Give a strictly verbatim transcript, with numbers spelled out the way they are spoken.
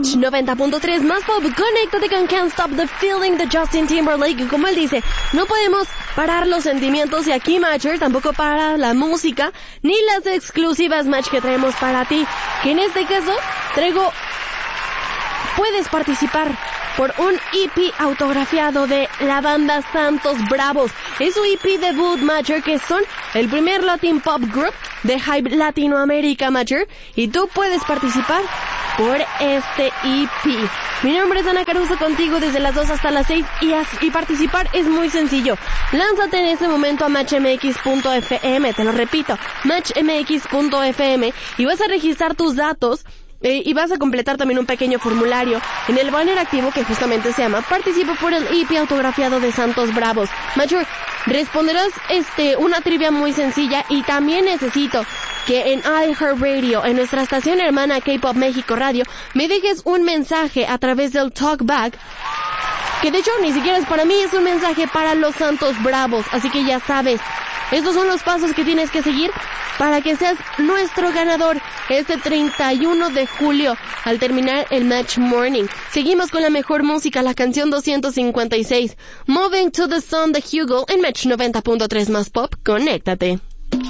Match noventa punto tres más pop, conéctate con Can't Stop the Feeling de Justin Timberlake. Como él dice, no podemos parar los sentimientos y aquí, Matcher, tampoco para la música, ni las exclusivas, Match, que traemos para ti. Que en este caso, traigo... Puedes participar por un E P autografiado de la banda Santos Bravos. Es su E P debut, Matcher, que son el primer Latin Pop Group de Hype Latinoamérica, Matcher, y tú puedes participar por este E P. Mi nombre es Ana Caruso, contigo desde las dos hasta las seis, y, as- y participar es muy sencillo. Lánzate en este momento a match m x punto f m, te lo repito, match m x punto f m, y vas a registrar tus datos. Eh, y vas a completar también un pequeño formulario en el banner activo que justamente se llama Participo por el E P autografiado de Santos Bravos. Mayor, responderás este una trivia muy sencilla, y también necesito que en iHeartRadio, en nuestra estación hermana K-Pop México Radio, me dejes un mensaje a través del Talkback, que de hecho ni siquiera es para mí, es un mensaje para los Santos Bravos. Así que ya sabes, estos son los pasos que tienes que seguir para que seas nuestro ganador este treinta y uno de julio al terminar el Match Morning. Seguimos con la mejor música, la canción doscientos cincuenta y seis, Moving to the Sun de Hugo en Match noventa punto tres más pop. Conéctate.